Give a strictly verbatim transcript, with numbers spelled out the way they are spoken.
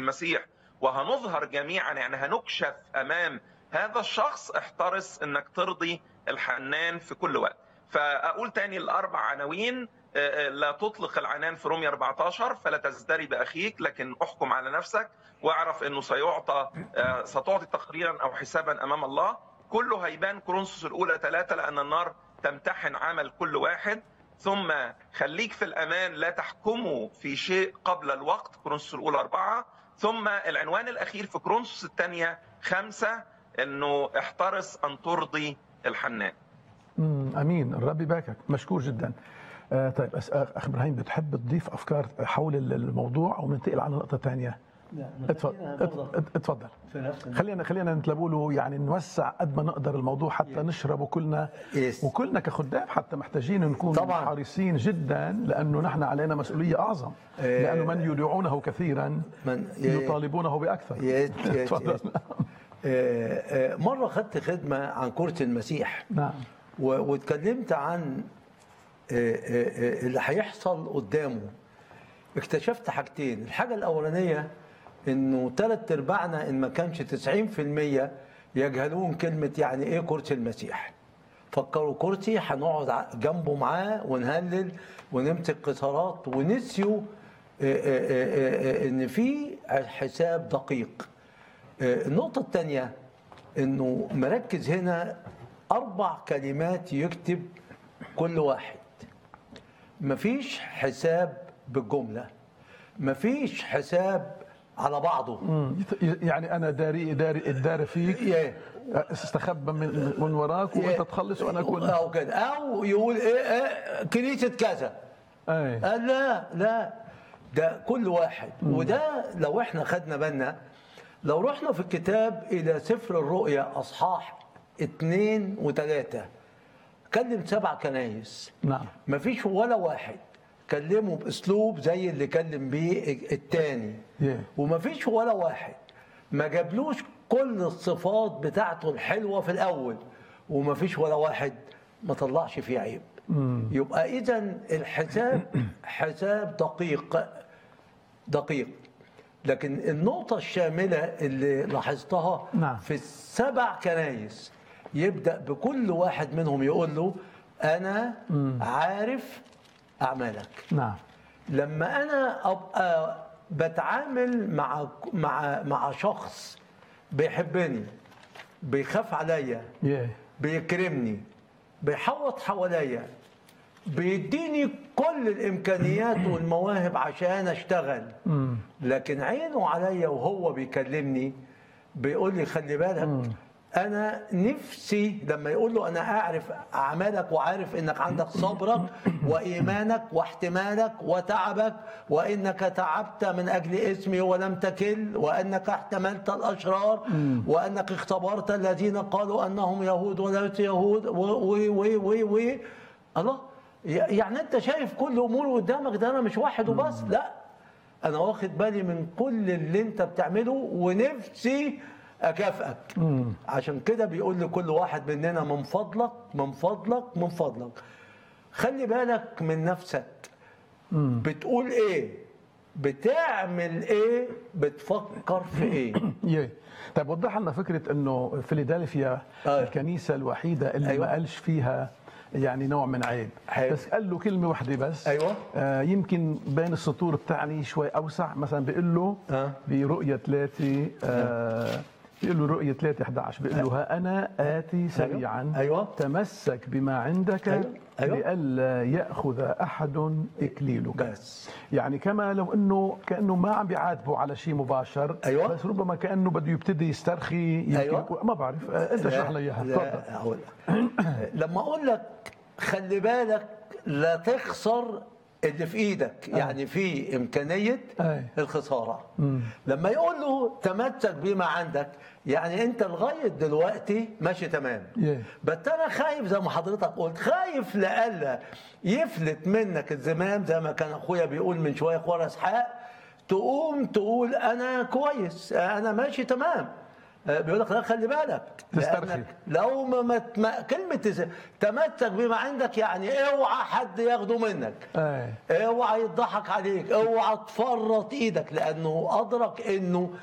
المسيح وهنظهر جميعا، يعني هنكشف أمام هذا الشخص، احترس انك ترضي الحنان في كل وقت. فأقول تاني الأربع عناوين: لا تطلق العنان في رومية أربعة عشر، فلا تزدري بأخيك لكن احكم على نفسك، واعرف انه سيعطى ستعطي تقريرا او حسابا امام الله. كله هيبان كورنثوس الاولى ثلاثة، لان النار تمتحن عمل كل واحد. ثم خليك في الامان، لا تحكموا في شيء قبل الوقت، كورنثوس الاولى أربعة. ثم العنوان الاخير في كورنثوس الثانية خمسة، انه احترس ان ترضي الحنان. امم امين. الرب يباركك، مشكور جدا. آه طيب اخ ابراهيم، بتحب تضيف افكار حول الموضوع او ننتقل على نقطه ثانيه؟ اتفضل اتفضل. خلينا خلينا نتلبوا له، يعني نوسع قد ما نقدر الموضوع حتى نشربه كلنا، وكلنا كخدام حتى محتاجين نكون طبعا حريصين جدا، لانه نحن علينا مسؤوليه اعظم، لانه من يدعونه كثيرا من يطالبونه باكثر. اتفضل. مره خدت خدمه عن كرة المسيح، نعم، واتكلمت عن اللي هيحصل قدامه. اكتشفت حاجتين. الحاجه الاولانيه انه ثلاث ارباعنا ان ما كانش تسعين في المية يجهلون كلمه يعني ايه كرسي المسيح. فكروا كرسي هنقعد جنبه معاه ونهلل ونمسك قصارات، ونسيوا ان في حساب دقيق. النقطه الثانيه انه مركز هنا اربع كلمات يكتب كل واحد. مفيش حساب بالجمله، مفيش حساب على بعضه. يعني انا داري داري الدار فيك، استخبى من من وراك وانت تخلص وانا اكون او كده، او يقول ايه, إيه كنيسه كذا. اي لا لا، ده كل واحد. مم. وده لو احنا خدنا بالنا، لو رحنا في الكتاب الى سفر الرؤيا اصحاح اثنين وثلاثة، كلم سبع كنايس. نعم. مفيش ولا واحد كلمه باسلوب زي اللي كلم بيه التاني. yeah. ومفيش ولا واحد ما جابلوش كل الصفات بتاعته الحلوه في الاول، ومفيش ولا واحد ما طلعش فيه عيب. mm. يبقى اذا الحساب حساب دقيق دقيق. لكن النقطه الشامله اللي لاحظتها نعم. في السبع كنايس، يبدا بكل واحد منهم يقول له انا mm. عارف أعمالك. نعم. لما أنا أبقى بتعامل مع مع مع شخص بيحبني، بيخاف عليا، yeah. بيكرمني، بيحوط حواليا، بيديني كل الإمكانيات والمواهب عشان أشتغل، mm. لكن عينه عليا وهو بيكلمني بيقول لي خلي بالك. mm. أنا نفسي لما يقول له أنا أعرف أعمالك وعارف إنك عندك صبرك وإيمانك واحتمالك وتعبك، وإنك تعبت من أجل اسمي ولم تكل، وأنك احتملت الأشرار، وأنك اختبرت الذين قالوا أنهم يهود وليسوا يهود، و و و و الله، يعني أنت شايف كل أمور قدامك، ده أنا مش واحد وبس، لا، أنا واخد بالي من كل اللي أنت بتعمله ونفسي أكافئك. مم. عشان كده بيقول لكل واحد مننا من فضلك من فضلك من فضلك خلي بالك من نفسك. مم. بتقول ايه، بتعمل ايه، بتفكر في ايه. طيب وضح لنا فكرة انه فيلادلفيا آه. الكنيسة الوحيدة اللي أيوة. ما قالش فيها يعني نوع من عيب، حلو. بس قال له كلمة واحدة بس. أيوة. آه يمكن بين السطور بتاعني شوي أوسع، مثلا بيقول له آه. برؤية ثلاثة آه بيقول له رؤية ثلاثة أحد عشر، بيقول له ها أنا آتي سريعا. أيوة. تمسك بما عندك. أيوة. أيوة. لئلا يأخذ أحد إكليلك. بس يعني كما لو انه كانه ما عم بيعاتبه على شيء مباشر. أيوة. بس ربما كانه بده يبتدي يسترخي. أيوة. ما بعرف، انت اشرح لي اياها. تفضل. لما اقول لك خلي بالك لا تخسر اللي في ايدك، آه. يعني في امكانيه آه. الخساره. مم. لما يقول له تمسك بما عندك، يعني انت لغايه دلوقتي ماشي تمام. yeah. بس انا خايف زي ما حضرتك قلت، خايف لألا يفلت منك الزمام زي ما كان اخويا بيقول من شويه اخويا اسحاق، تقوم تقول انا كويس انا ماشي تمام، بيقول لك لا خلي بالك، لانك لو ما, ما كلمه تمسك بما عندك يعني اوعى حد ياخده منك، اوعى يضحك عليك، اوعى تفرط ايدك، لانه ادرك انه